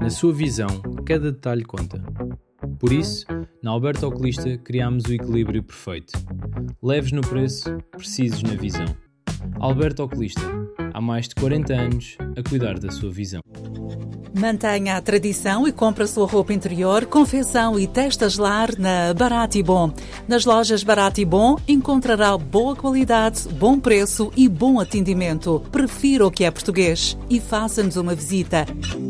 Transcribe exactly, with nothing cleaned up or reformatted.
Na sua visão, cada detalhe conta. Por isso, na Alberto Oculista criámos o equilíbrio perfeito. Leves no preço, precisos na visão. Alberto Oculista, há mais de quarenta anos a cuidar da sua visão. Mantenha a tradição e compre a sua roupa interior, confecção e testas lar na Barato e Bom. Nas lojas Barato e Bom encontrará boa qualidade, bom preço e bom atendimento. Prefira o que é português e faça-nos uma visita.